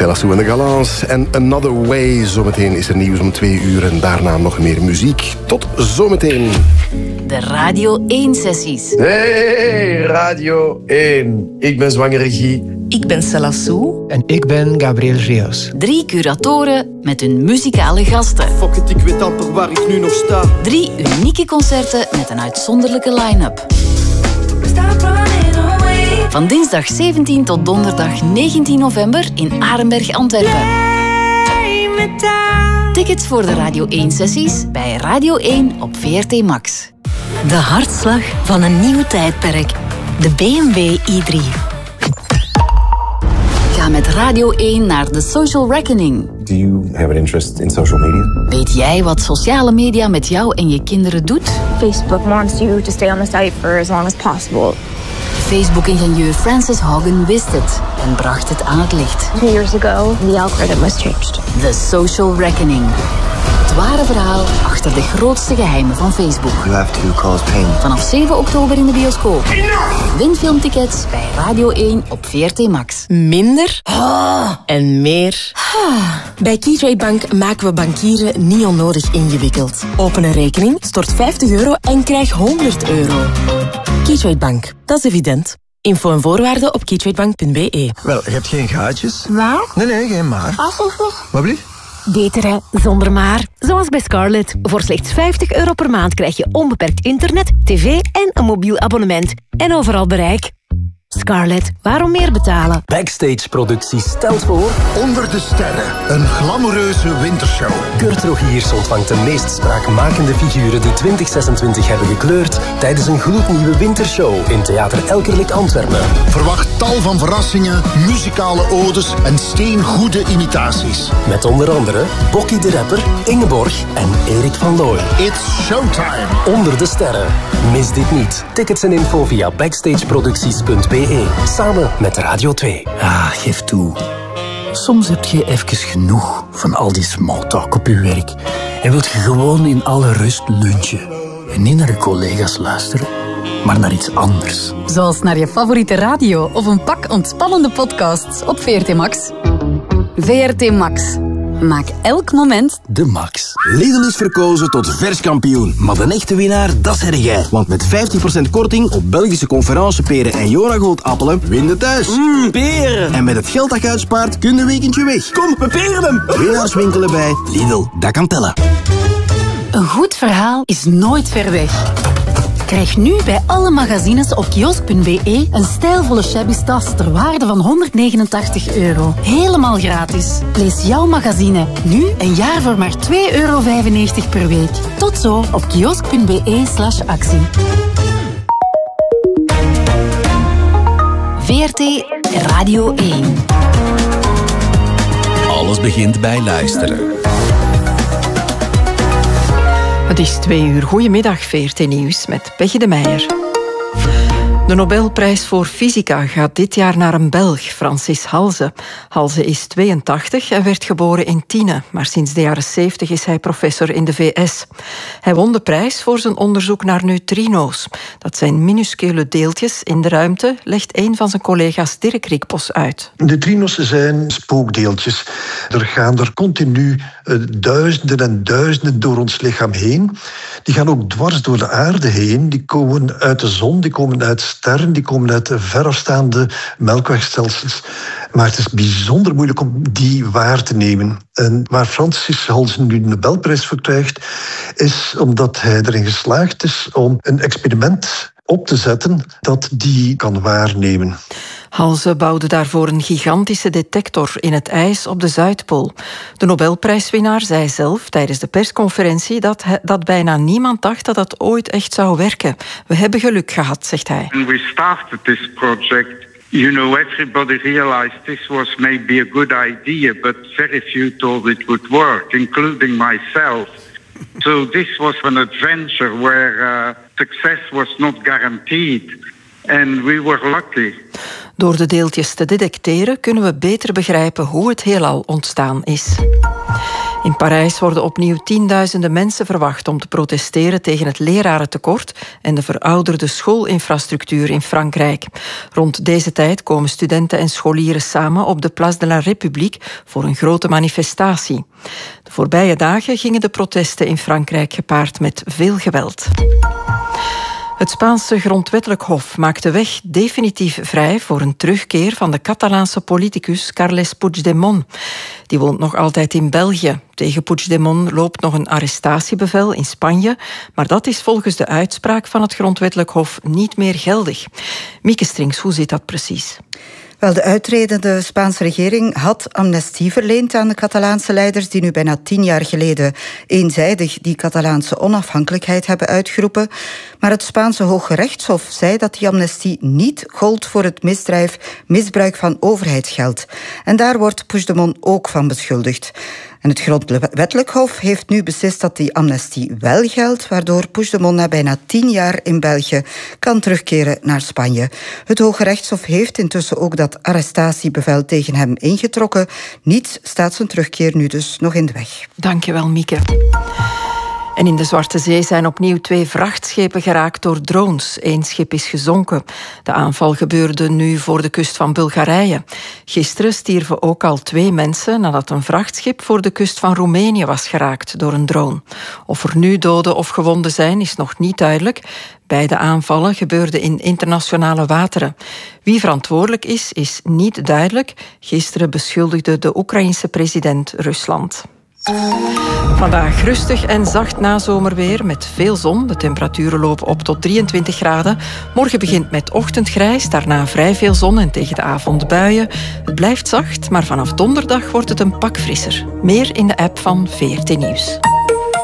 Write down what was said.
Selassou en de Galants. En Another Way. Zometeen is er nieuws om 2 uur en daarna nog meer muziek. Tot zometeen. De Radio 1-sessies. Hey, Radio 1. Ik ben Zwangere Guy. Ik ben Selassou. En ik ben Gabriel Rios. 3 curatoren met hun muzikale gasten. Fuck it, ik weet amper waar ik nu nog sta. 3 unieke concerten met een uitzonderlijke line-up. Van dinsdag 17 tot donderdag 19 november in Arenberg, Antwerpen. Tickets voor de Radio 1-sessies bij Radio 1 op VRT Max. De hartslag van een nieuw tijdperk. De BMW i3. Ga met Radio 1 naar The Social Reckoning. Do you have an interest in social media? Weet jij wat sociale media met jou en je kinderen doet? Facebook wants you to stay on the site for as long as possible. Facebook-ingenieur Frances Haugen wist het en bracht het aan het licht. 2 years ago, the algorithm was changed. The Social Reckoning. Het ware verhaal achter de grootste geheimen van Facebook. You have to cause pain. Vanaf 7 oktober in de bioscoop. Win filmtickets bij Radio 1 op VRT Max. Minder en meer. Bij Keytrade Bank maken we bankieren niet onnodig ingewikkeld. Open een rekening, stort €50 en krijg €100. Keytrade Bank, dat is evident. Info en voorwaarden op keytradebank.be. Wel, je hebt geen gaatjes. Wat? Nee, geen maar. Wat blieft? Beter hè, zonder maar. Zoals bij Scarlett. Voor slechts €50 per maand krijg je onbeperkt internet, tv en een mobiel abonnement. En overal bereik. Scarlett, waarom meer betalen? Backstage Producties stelt voor... Onder de sterren, een glamoureuze wintershow. Kurt Rogiers ontvangt de meest spraakmakende figuren die 2026 hebben gekleurd tijdens een gloednieuwe wintershow in Theater Elkerlijk Antwerpen. Verwacht tal van verrassingen, muzikale odes en steengoede imitaties. Met onder andere Bokkie de Rapper, Ingeborg en Erik van Looy. It's showtime. Onder de sterren. Mis dit niet. Tickets en info via backstageproducties.be. Samen met Radio 2. Geef toe. Soms heb je even genoeg van al die smalltalk op je werk. En wilt je gewoon in alle rust lunchen. En niet naar je collega's luisteren, maar naar iets anders. Zoals naar je favoriete radio of een pak ontspannende podcasts op VRT Max. VRT Max. Maak elk moment de max. Lidl is verkozen tot verskampioen. Maar de echte winnaar, dat zeg jij. Want met 15% korting op Belgische conferenceperen en Jonagold appelen, win je thuis. Peren. En met het geld dat je uitspaart, kun je een weekendje weg. Kom, we peren hem. Winnaars winkelen bij Lidl. Dat kan tellen. Een goed verhaal is nooit ver weg. Krijg nu bij alle magazines op kiosk.be een stijlvolle shabby tas ter waarde van €189. Helemaal gratis. Lees jouw magazine nu een jaar voor maar €2,95 per week. Tot zo op kiosk.be/actie. VRT Radio 1. Alles begint bij luisteren. Het is 2 uur. Goedemiddag, VRT Nieuws met Peggy de Meijer. De Nobelprijs voor Fysica gaat dit jaar naar een Belg, Francis Halse. Halse is 82 en werd geboren in Tiene, maar sinds de jaren 70 is hij professor in de VS. Hij won de prijs voor zijn onderzoek naar neutrino's. Dat zijn minuscule deeltjes in de ruimte, legt een van zijn collega's Dirk Riekbos uit. Neutrino's zijn spookdeeltjes. Er gaan er continu duizenden en duizenden door ons lichaam heen. Die gaan ook dwars door de aarde heen. Die komen uit de zon, die komen uit sterren, die komen uit verafstaande melkwegstelsels. Maar het is bijzonder moeilijk om die waar te nemen. En waar Francis Halse nu de Nobelprijs voor krijgt, is omdat hij erin geslaagd is om een experiment op te zetten dat die kan waarnemen. Halse bouwde daarvoor een gigantische detector in het ijs op de Zuidpool. De Nobelprijswinnaar zei zelf tijdens de persconferentie dat bijna niemand dacht dat dat ooit echt zou werken. We hebben geluk gehad, zegt hij. When we started this project, everybody realized this was maybe a good idea, but very few thought it would work, including myself. So this was an adventure where success was not guaranteed. And we were lucky. Door de deeltjes te detecteren kunnen we beter begrijpen hoe het heelal ontstaan is. In Parijs worden opnieuw tienduizenden mensen verwacht om te protesteren tegen het lerarentekort en de verouderde schoolinfrastructuur in Frankrijk. Rond deze tijd komen studenten en scholieren samen op de Place de la République voor een grote manifestatie. De voorbije dagen gingen de protesten in Frankrijk gepaard met veel geweld. Het Spaanse grondwettelijk hof maakt de weg definitief vrij voor een terugkeer van de Catalaanse politicus Carles Puigdemont. Die woont nog altijd in België. Tegen Puigdemont loopt nog een arrestatiebevel in Spanje, maar dat is volgens de uitspraak van het grondwettelijk hof niet meer geldig. Mieke Strings, hoe zit dat precies? Wel, de uitredende Spaanse regering had amnestie verleend aan de Catalaanse leiders die nu bijna 10 jaar geleden eenzijdig die Catalaanse onafhankelijkheid hebben uitgeroepen. Maar het Spaanse Hoge Rechtshof zei dat die amnestie niet gold voor het misbruik van overheidsgeld. En daar wordt Puigdemont ook van beschuldigd. En het grondwettelijk hof heeft nu beslist dat die amnestie wel geldt, waardoor Puigdemont na bijna 10 jaar in België kan terugkeren naar Spanje. Het Hoge Rechtshof heeft intussen ook dat arrestatiebevel tegen hem ingetrokken. Niets staat zijn terugkeer nu dus nog in de weg. Dankjewel, Mieke. En in de Zwarte Zee zijn opnieuw 2 vrachtschepen geraakt door drones. 1 schip is gezonken. De aanval gebeurde nu voor de kust van Bulgarije. Gisteren stierven ook al 2 mensen nadat een vrachtschip voor de kust van Roemenië was geraakt door een drone. Of er nu doden of gewonden zijn, is nog niet duidelijk. Beide aanvallen gebeurden in internationale wateren. Wie verantwoordelijk is niet duidelijk. Gisteren beschuldigde de Oekraïense president Rusland. Vandaag rustig en zacht nazomerweer met veel zon. De temperaturen lopen op tot 23 graden. Morgen begint met ochtendgrijs, daarna vrij veel zon en tegen de avond buien. Het blijft zacht, maar vanaf donderdag wordt het een pak frisser. Meer in de app van VRT Nieuws.